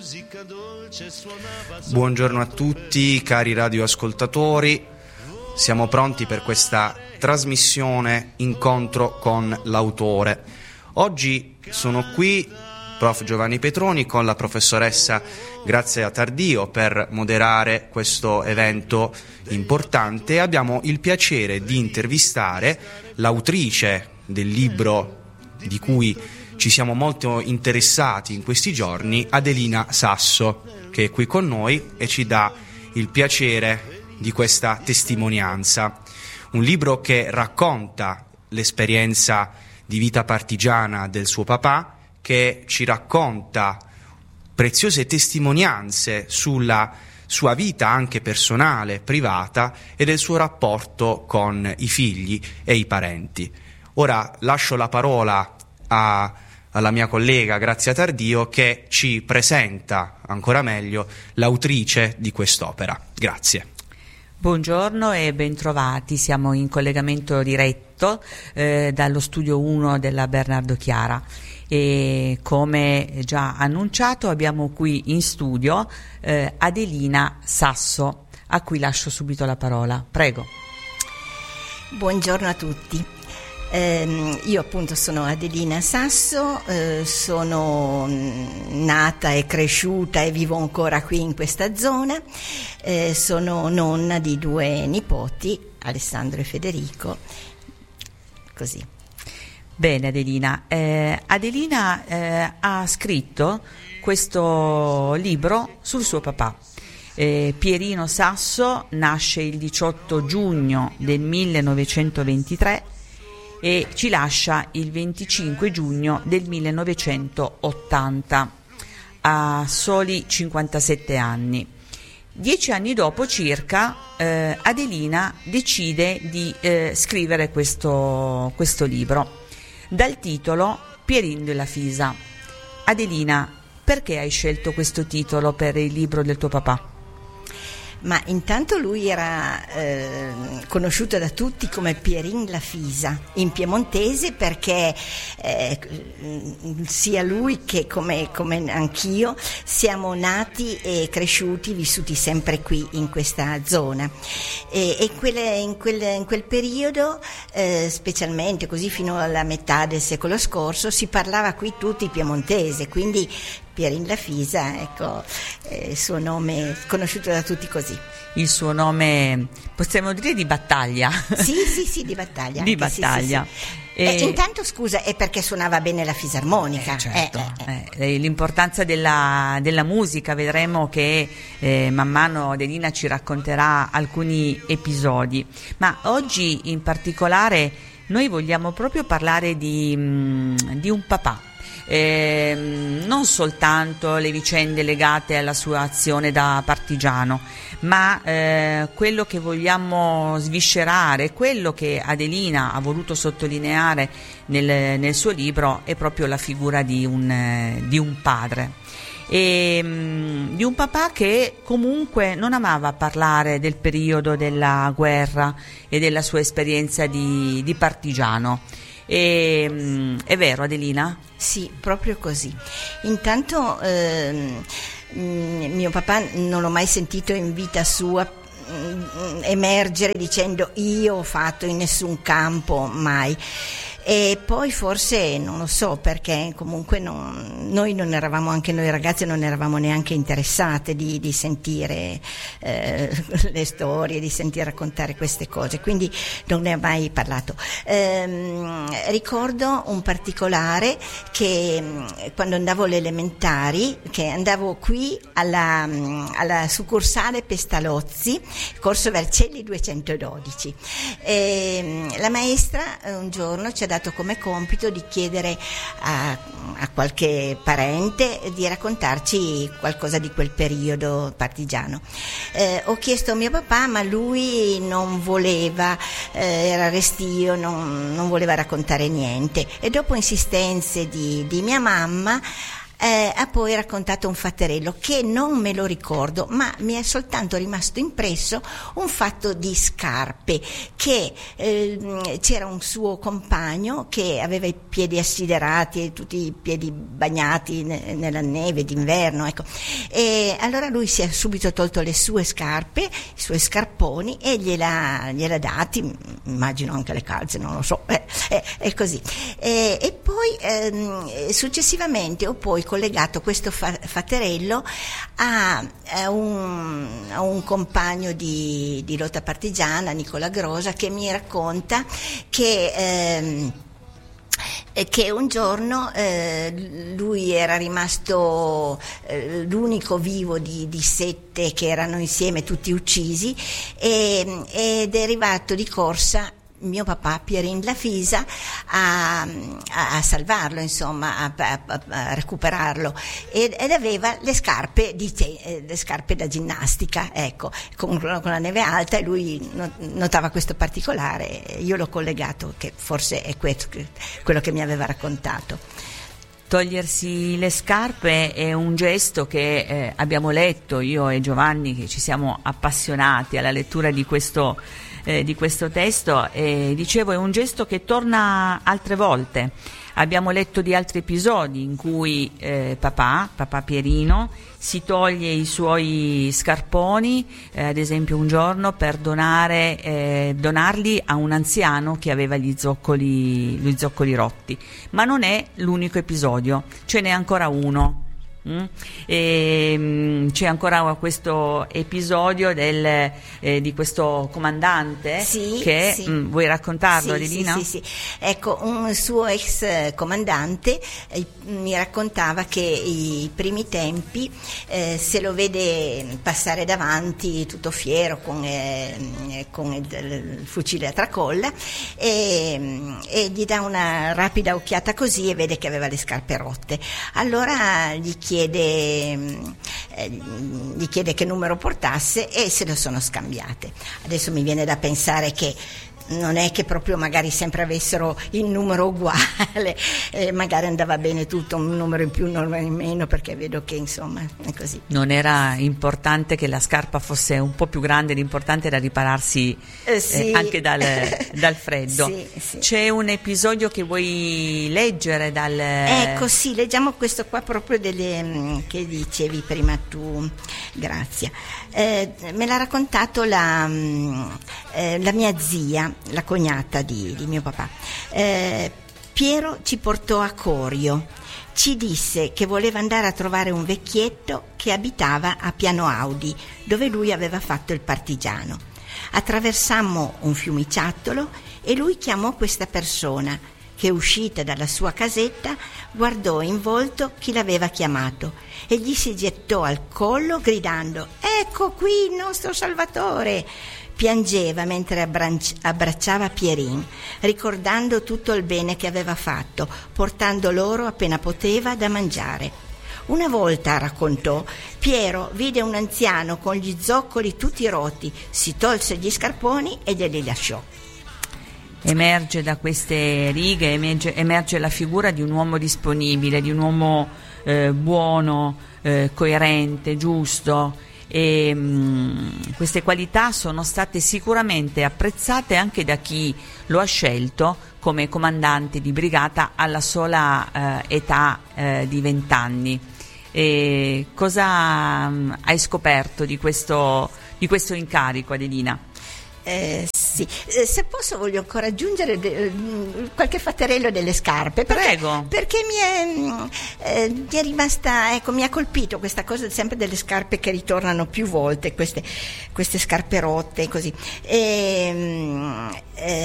Buongiorno a tutti cari radioascoltatori, siamo pronti per questa trasmissione Incontro con l'autore. Oggi sono qui, prof. Giovanni Petroni, con la professoressa Grazia Tardio per moderare questo evento importante. Abbiamo il piacere di intervistare l'autrice del libro di cui ci siamo molto interessati in questi giorni, Adelina Sasso, che è qui con noi e ci dà il piacere di questa testimonianza. Un libro che racconta l'esperienza di vita partigiana del suo papà, che ci racconta preziose testimonianze sulla sua vita anche personale, privata, e del suo rapporto con i figli e i parenti. Ora lascio la parola alla mia collega Grazia Tardio, che ci presenta ancora meglio l'autrice di quest'opera. Grazie. Buongiorno e bentrovati, siamo in collegamento diretto dallo studio 1 della Bernardo Chiara e come già annunciato abbiamo qui in studio Adelina Sasso, a cui lascio subito la parola. Prego. Buongiorno a tutti. Io appunto sono Adelina Sasso, sono nata e cresciuta e vivo ancora qui in questa zona, sono nonna di 2 nipoti, Alessandro e Federico, così. Bene Adelina, ha scritto questo libro sul suo papà. Pierino Sasso nasce il 18 giugno del 1923 e ci lascia il 25 giugno del 1980, a soli 57 anni. 10 anni dopo circa Adelina decide di scrivere questo libro dal titolo Pierin de la Fisa. Adelina, perché hai scelto questo titolo per il libro del tuo papà? Ma intanto lui era conosciuto da tutti come Pierin la Fisa in piemontese, perché sia lui che come anch'io siamo nati e cresciuti, vissuti sempre qui in questa zona e in quel periodo, specialmente così fino alla metà del secolo scorso, si parlava qui tutti piemontese, quindi Pierin la Fisa, ecco, il suo nome conosciuto da tutti così. Il suo nome, possiamo dire, di battaglia? Sì, di battaglia. Di battaglia. Sì. Intanto, scusa, è perché suonava bene la fisarmonica. Certo. L'importanza della musica, vedremo che man mano Adelina ci racconterà alcuni episodi. Ma oggi in particolare noi vogliamo proprio parlare di un papà. Non soltanto le vicende legate alla sua azione da partigiano, ma quello che vogliamo sviscerare, quello che Adelina ha voluto sottolineare nel suo libro, è proprio la figura di un padre. E di un papà che comunque non amava parlare del periodo della guerra e della sua esperienza di partigiano. È vero, Adelina? Sì, proprio così. Intanto mio papà non l'ho mai sentito in vita sua emergere dicendo io ho fatto in nessun campo, mai. E poi forse non lo so, perché comunque noi non eravamo, anche noi ragazze non eravamo neanche interessate di sentire le storie, di sentire raccontare queste cose, quindi non ne ha mai parlato. Ricordo un particolare, che quando andavo alle elementari, che andavo qui alla succursale Pestalozzi, Corso Vercelli 212, la maestra un giorno ci ha dato come compito di chiedere a qualche parente di raccontarci qualcosa di quel periodo partigiano. Ho chiesto a mio papà, ma lui non voleva, era restio, non voleva raccontare niente, e dopo insistenze di mia mamma ha poi raccontato un fatterello che non me lo ricordo, ma mi è soltanto rimasto impresso un fatto di scarpe, che c'era un suo compagno che aveva i piedi assiderati e tutti i piedi bagnati nella neve d'inverno, ecco. E allora lui si è subito tolto le sue scarpe, i suoi scarponi, e gliela dati, immagino anche le calze, non lo so, è così. E poi successivamente ho poi collegato questo fatterello a un compagno di lotta partigiana, Nicola Grosa, che mi racconta che un giorno lui era rimasto l'unico vivo di 7 che erano insieme, tutti uccisi, ed è arrivato di corsa mio papà Pierin Lafisa a salvarlo, insomma, a recuperarlo, ed aveva le scarpe le scarpe da ginnastica, ecco, con la neve alta, e lui notava questo particolare. Io l'ho collegato che forse è quello che mi aveva raccontato. Togliersi le scarpe è un gesto che abbiamo letto, io e Giovanni, che ci siamo appassionati alla lettura di questo testo, e dicevo, è un gesto che torna altre volte. Abbiamo letto di altri episodi in cui papà Pierino si toglie i suoi scarponi, ad esempio un giorno per donarli a un anziano che aveva gli zoccoli rotti. Ma non è l'unico episodio, ce n'è ancora uno. E c'è ancora questo episodio di questo comandante, che vuoi raccontarlo, Adelina? Sì. Ecco, un suo ex comandante mi raccontava che i primi tempi se lo vede passare davanti tutto fiero con il fucile a tracolla, e gli dà una rapida occhiata così e vede che aveva le scarpe rotte. Allora gli chiede che numero portasse, e se lo sono scambiate. Adesso mi viene da pensare che non è che proprio magari sempre avessero il numero uguale, magari andava bene tutto, un numero in più, un numero in meno, perché vedo che insomma è così. Non era importante che la scarpa fosse un po' più grande, l'importante era ripararsi anche dal freddo. Sì. C'è un episodio che vuoi leggere Ecco, sì, leggiamo questo qua proprio che dicevi prima tu, Grazia. Me l'ha raccontato la mia zia, la cognata di mio papà. Piero ci portò a Corio, ci disse che voleva andare a trovare un vecchietto che abitava a Piano Audi, dove lui aveva fatto il partigiano. Attraversammo un fiumiciattolo e lui chiamò questa persona, che uscita dalla sua casetta guardò in volto chi l'aveva chiamato e gli si gettò al collo gridando: «Ecco qui il nostro Salvatore!» Piangeva mentre abbracciava Pierin, ricordando tutto il bene che aveva fatto, portando loro appena poteva da mangiare. Una volta, raccontò, Piero vide un anziano con gli zoccoli tutti rotti, si tolse gli scarponi e glieli lasciò. Emerge da queste righe, emerge la figura di un uomo disponibile, di un uomo buono, coerente, giusto, e queste qualità sono state sicuramente apprezzate anche da chi lo ha scelto come comandante di brigata alla sola età di 20 anni. E cosa hai scoperto di questo incarico, Adelina? Sì, se posso voglio ancora aggiungere qualche fatterello delle scarpe, prego, perché mi è rimasta, ecco, mi ha colpito questa cosa sempre delle scarpe che ritornano più volte, queste scarpe rotte così.